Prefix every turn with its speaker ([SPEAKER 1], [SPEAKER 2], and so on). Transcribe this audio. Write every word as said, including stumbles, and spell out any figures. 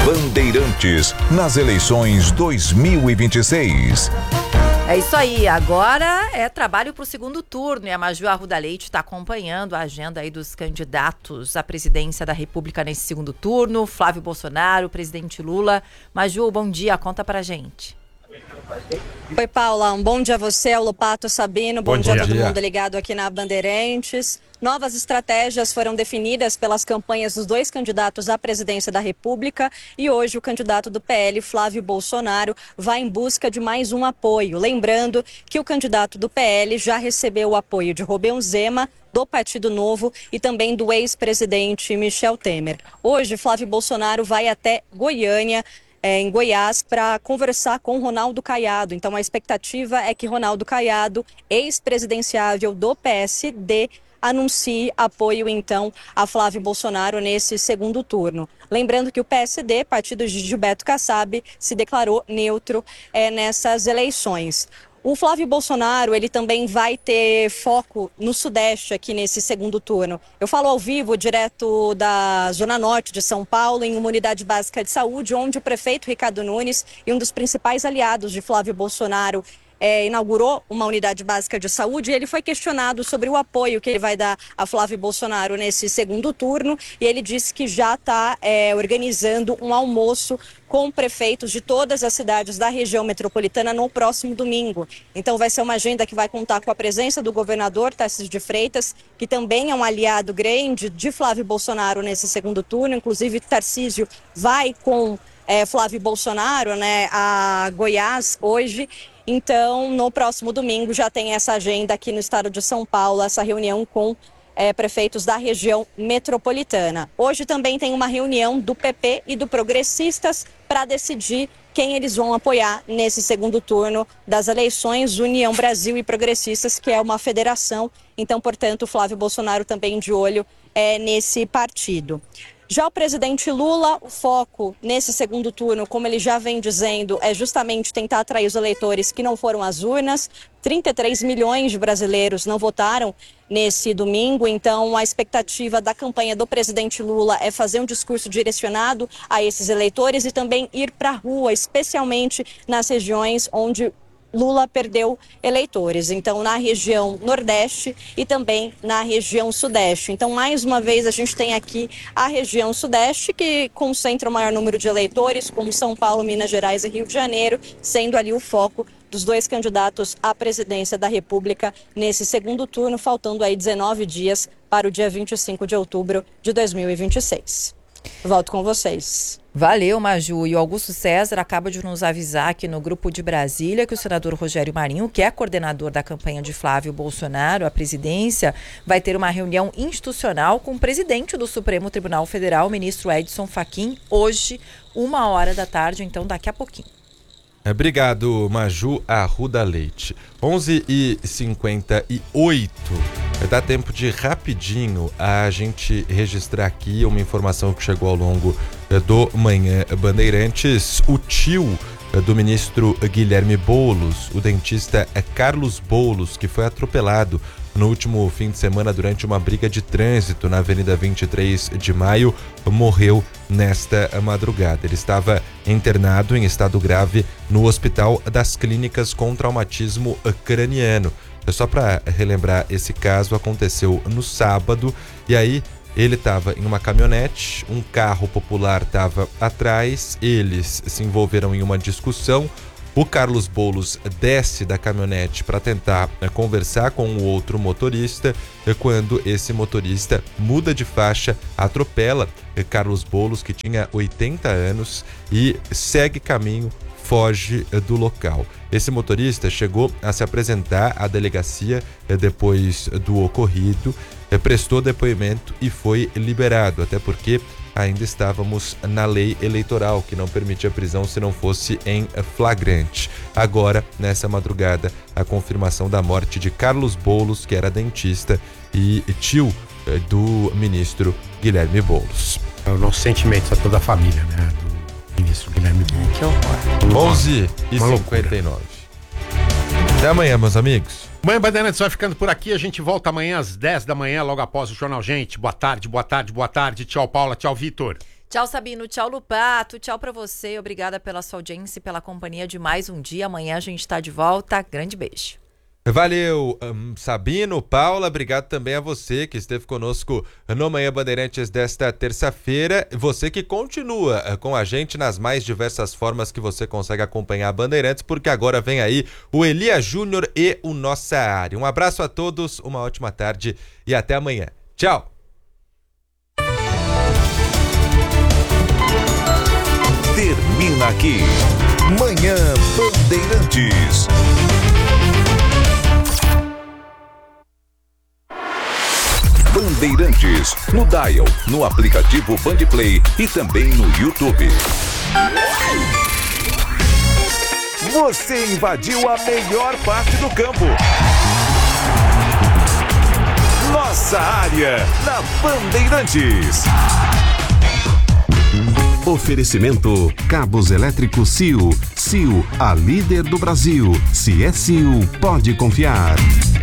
[SPEAKER 1] Bandeirantes nas eleições dois mil e vinte e seis.
[SPEAKER 2] É isso aí, agora é trabalho para o segundo turno e a Maju Arruda Leite está acompanhando a agenda aí dos candidatos à presidência da República nesse segundo turno. Flávio Bolsonaro, presidente Lula. Maju, bom dia, conta pra gente.
[SPEAKER 3] Oi, Paula, um bom dia a você, ao Lopato, Sabino, bom, bom dia a todo mundo ligado aqui na Bandeirantes. Novas estratégias foram definidas pelas campanhas dos dois candidatos à presidência da República e hoje o candidato do P L, Flávio Bolsonaro, vai em busca de mais um apoio. Lembrando que o candidato do P L já recebeu o apoio de Romeu Zema, do Partido Novo e também do ex-presidente Michel Temer. Hoje, Flávio Bolsonaro vai até Goiânia, É, em Goiás, para conversar com Ronaldo Caiado. Então a expectativa é que Ronaldo Caiado, ex-presidenciável do P S D, anuncie apoio então a Flávio Bolsonaro nesse segundo turno. Lembrando que o P S D, partido de Gilberto Kassab, se declarou neutro é, nessas eleições. O Flávio Bolsonaro, ele também vai ter foco no Sudeste aqui nesse segundo turno. Eu falo ao vivo, direto da Zona Norte de São Paulo, em uma unidade básica de saúde, onde o prefeito Ricardo Nunes e um dos principais aliados de Flávio Bolsonaro É, inaugurou uma unidade básica de saúde e ele foi questionado sobre o apoio que ele vai dar a Flávio Bolsonaro nesse segundo turno e ele disse que já está é, organizando um almoço com prefeitos de todas as cidades da região metropolitana no próximo domingo. Então vai ser uma agenda que vai contar com a presença do governador Tarcísio de Freitas, que também é um aliado grande de Flávio Bolsonaro nesse segundo turno. Inclusive Tarcísio vai com é, Flávio Bolsonaro, né, a Goiás hoje. Então, no próximo domingo já tem essa agenda aqui no estado de São Paulo, essa reunião com é, prefeitos da região metropolitana. Hoje também tem uma reunião do P P e do Progressistas para decidir quem eles vão apoiar nesse segundo turno das eleições. União Brasil e Progressistas, que é uma federação. Então, portanto, Flávio Bolsonaro também de olho é, nesse partido. Já o presidente Lula, o foco nesse segundo turno, como ele já vem dizendo, é justamente tentar atrair os eleitores que não foram às urnas. trinta e três milhões de brasileiros não votaram nesse domingo, então a expectativa da campanha do presidente Lula é fazer um discurso direcionado a esses eleitores e também ir para a rua, especialmente nas regiões onde Lula perdeu eleitores, então na região Nordeste e também na região Sudeste. Então, mais uma vez, a gente tem aqui a região Sudeste, que concentra o maior número de eleitores, como São Paulo, Minas Gerais e Rio de Janeiro, sendo ali o foco dos dois candidatos à presidência da República nesse segundo turno, faltando aí dezenove dias para o dia vinte e cinco de outubro de dois mil e vinte e seis. Volto com vocês.
[SPEAKER 2] Valeu, Maju. E o Augusto César acaba de nos avisar aqui no grupo de Brasília que o senador Rogério Marinho, que é coordenador da campanha de Flávio Bolsonaro à presidência, vai ter uma reunião institucional com o presidente do Supremo Tribunal Federal, o ministro Edson Fachin, hoje, uma hora da tarde, então daqui a pouquinho.
[SPEAKER 4] Obrigado, Maju Arruda Leite. onze e cinquenta e oito. Dá tempo de rapidinho a gente registrar aqui uma informação que chegou ao longo do Manhã Bandeirantes. O tio do ministro Guilherme Boulos, o dentista Carlos Boulos, que foi atropelado no último fim de semana durante uma briga de trânsito na Avenida vinte e três de maio, morreu nesta madrugada. Ele estava internado em estado grave no Hospital das Clínicas com Traumatismo Craniano. Só para relembrar, esse caso aconteceu no sábado e aí ele estava em uma caminhonete, um carro popular estava atrás, eles se envolveram em uma discussão. O Carlos Boulos desce da caminhonete para tentar né, conversar com o outro motorista, quando esse motorista muda de faixa, atropela Carlos Boulos, que tinha oitenta anos, e segue caminho, foge do local. Esse motorista chegou a se apresentar à delegacia depois do ocorrido, prestou depoimento e foi liberado, até porque ainda estávamos na lei eleitoral, que não permitia prisão se não fosse em flagrante. Agora, nessa madrugada, a confirmação da morte de Carlos Boulos, que era dentista e tio do ministro Guilherme Boulos.
[SPEAKER 5] Os nossos sentimentos a toda a família, né, do ministro Guilherme Boulos.
[SPEAKER 2] Que horror.
[SPEAKER 4] onze e cinquenta e nove. Até amanhã, meus amigos.
[SPEAKER 5] Manhã Bandeirantes vai ficando por aqui, a gente volta amanhã às dez da manhã, logo após o Jornal Gente. Boa tarde, boa tarde, boa tarde. Tchau, Paula, tchau, Vitor.
[SPEAKER 2] Tchau, Sabino. Tchau, Lupato. Tchau pra você. Obrigada pela sua audiência e pela companhia de mais um dia. Amanhã a gente tá de volta. Grande beijo.
[SPEAKER 4] Valeu, um, Sabino, Paula, obrigado também a você que esteve conosco no Manhã Bandeirantes desta terça-feira. Você que continua com a gente nas mais diversas formas que você consegue acompanhar a Bandeirantes, porque agora vem aí o Elias Júnior e o Nossa Área. Um abraço a todos, uma ótima tarde e até amanhã. Tchau!
[SPEAKER 1] Termina aqui. Manhã Bandeirantes. Bandeirantes, no Dial, no aplicativo Bandplay e também no YouTube. Você invadiu a melhor parte do campo. Nossa Área, na Bandeirantes. Oferecimento Cabos Elétricos C I O. C I O, a líder do Brasil. Se é C I O, pode confiar.